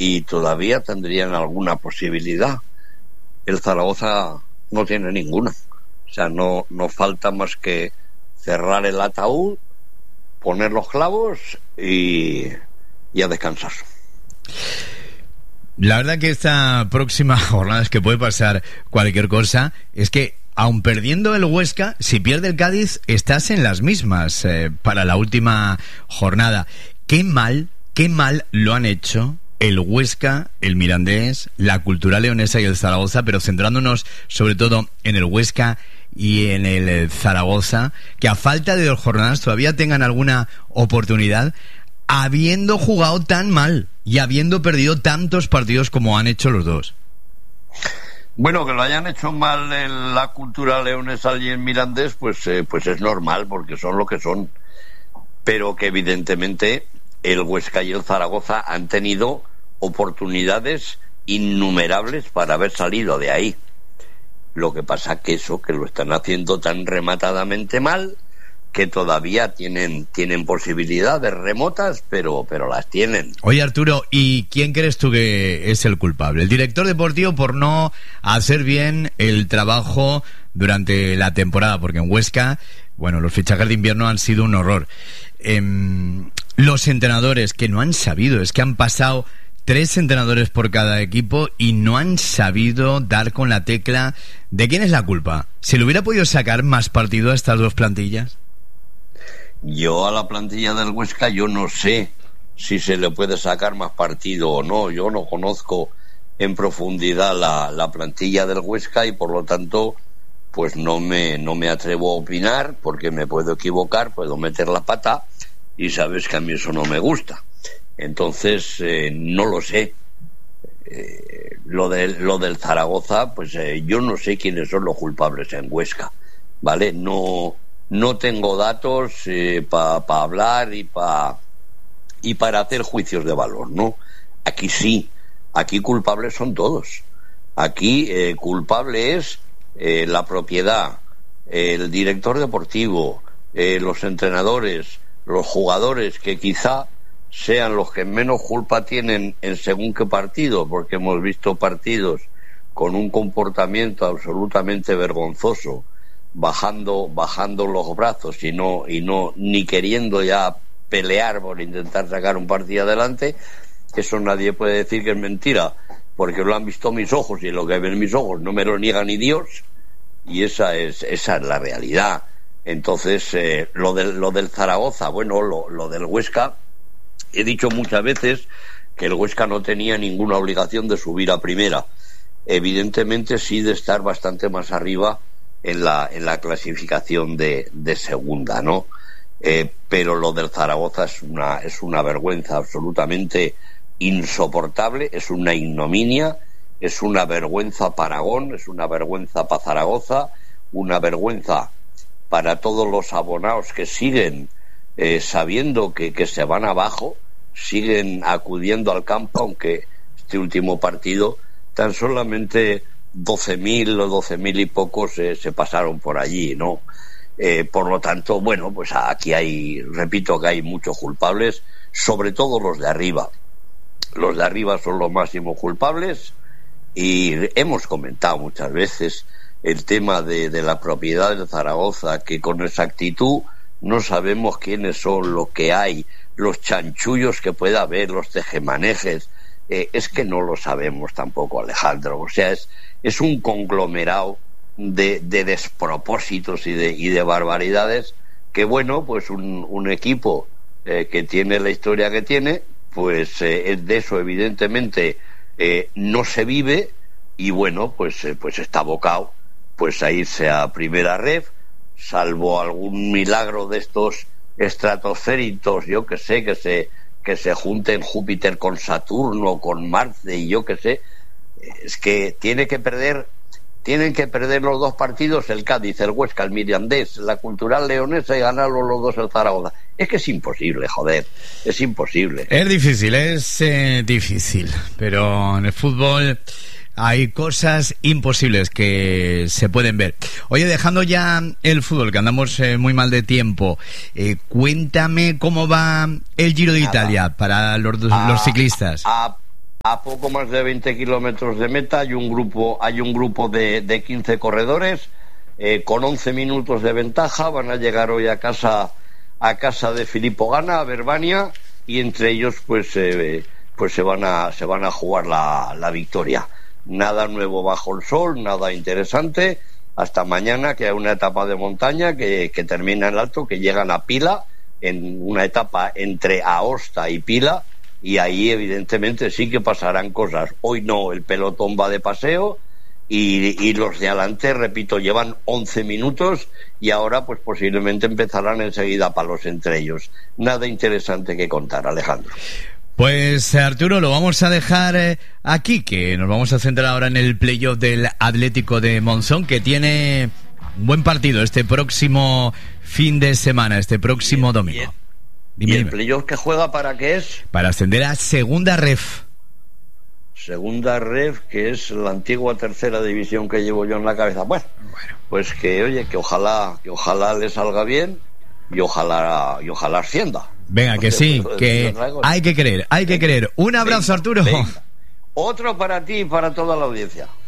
y todavía tendrían alguna posibilidad. El Zaragoza no tiene ninguna. O sea, no falta más que cerrar el ataúd, poner los clavos y a descansar. La verdad que esta próxima jornada es que puede pasar cualquier cosa. Es que aun perdiendo el Huesca, si pierde el Cádiz, estás en las mismas para la última jornada. Qué mal lo han hecho el Huesca, el Mirandés, la Cultural Leonesa y el Zaragoza, pero centrándonos sobre todo en el Huesca y en el Zaragoza, que a falta de 2 jornadas todavía tengan alguna oportunidad, habiendo jugado tan mal y habiendo perdido tantos partidos como han hecho los dos. Bueno, que lo hayan hecho mal en la Cultural Leonesa y en Mirandés, pues es normal, porque son lo que son. Pero que evidentemente el Huesca y el Zaragoza han tenido oportunidades innumerables para haber salido de ahí. Lo que pasa que lo están haciendo tan rematadamente mal que todavía tienen posibilidades remotas, pero las tienen. Oye, Arturo, ¿y quién crees tú que es el culpable? ¿El director deportivo por no hacer bien el trabajo durante la temporada? Porque en Huesca, bueno, los fichajes de invierno han sido un horror. Los entrenadores que no han sabido, es que han pasado 3 entrenadores por cada equipo y no han sabido dar con la tecla. ¿De quién es la culpa? ¿Se le hubiera podido sacar más partido a estas 2 plantillas? Yo a la plantilla del Huesca, yo no sé si se le puede sacar más partido o no. Yo no conozco en profundidad la plantilla del Huesca y por lo tanto pues no me atrevo a opinar, porque me puedo equivocar, puedo meter la pata y sabes que a mí eso no me gusta. Entonces no lo sé. Lo del Zaragoza, pues yo no sé quiénes son los culpables en Huesca, ¿vale? No tengo datos para hablar y para hacer juicios de valor, ¿no? Aquí sí, aquí culpables son todos. Aquí culpable es la propiedad, el director deportivo, los entrenadores, los jugadores, que quizá sean los que menos culpa tienen en según qué partido, porque hemos visto partidos con un comportamiento absolutamente vergonzoso, bajando los brazos y no ni queriendo ya pelear por intentar sacar un partido adelante. Eso nadie puede decir que es mentira, porque lo han visto mis ojos, y lo que ven mis ojos no me lo niega ni Dios, y esa es la realidad. Entonces lo del Zaragoza, bueno, lo del Huesca, he dicho muchas veces que el Huesca no tenía ninguna obligación de subir a primera. Evidentemente sí de estar bastante más arriba en la clasificación de segunda, ¿no? Pero lo del Zaragoza es una vergüenza absolutamente insoportable, es una ignominia, es una vergüenza para Aragón, es una vergüenza para Zaragoza, una vergüenza para todos los abonados que siguen sabiendo que se van abajo, siguen acudiendo al campo, aunque este último partido tan solamente 12.000 o 12.000 y pocos se pasaron por allí, ¿no? Por lo tanto, bueno, pues aquí repito que hay muchos culpables, sobre todo los de arriba. Los de arriba son los máximos culpables, y hemos comentado muchas veces el tema de la propiedad de Zaragoza, que con exactitud no sabemos quiénes son, lo que hay, los chanchullos que pueda haber, los tejemanejes. Es que no lo sabemos tampoco, Alejandro. O sea, es un conglomerado de despropósitos y de barbaridades que, bueno, pues un equipo que tiene la historia que tiene, pues es de eso evidentemente no se vive, y bueno, pues está abocado pues a irse a primera ref, salvo algún milagro de estos estratosféricos, yo que sé, que se junten Júpiter con Saturno, con Marte, y yo que sé. Es que tienen que perder los 2 partidos el Cádiz, el Huesca, el Mirandés, la Cultural Leonesa, y ganarlos los 2 el Zaragoza. Es que es imposible, joder, es imposible. Es difícil, pero en el fútbol hay cosas imposibles que se pueden ver. Oye, dejando ya el fútbol, que andamos muy mal de tiempo, cuéntame cómo va el Giro de Italia para los ciclistas. a poco más de 20 kilómetros de meta hay un grupo de 15 corredores con 11 minutos de ventaja. Van a llegar hoy a casa de Filippo Ganna, a Verbania, y entre ellos pues se van a jugar la victoria. Nada nuevo bajo el sol, nada interesante. Hasta mañana, que hay una etapa de montaña que termina en alto, que llegan a Pila, en una etapa entre Aosta y Pila, y ahí evidentemente sí que pasarán cosas. Hoy no, el pelotón va de paseo y los de adelante, repito, llevan 11 minutos y ahora pues posiblemente empezarán enseguida palos entre ellos. Nada interesante que contar, Alejandro. Pues Arturo, lo vamos a dejar aquí, que nos vamos a centrar ahora en el playoff del Atlético de Monzón, que tiene un buen partido este próximo fin de semana, este próximo domingo. ¿Y el playoff que juega para qué es? Para ascender a Segunda Ref. Segunda Ref, que es la antigua tercera división que llevo yo en la cabeza. Bueno, pues que ojalá le salga bien y ojalá ascienda. Venga, que sí, que hay que creer. Un abrazo, Arturo. Venga. Otro para ti y para toda la audiencia.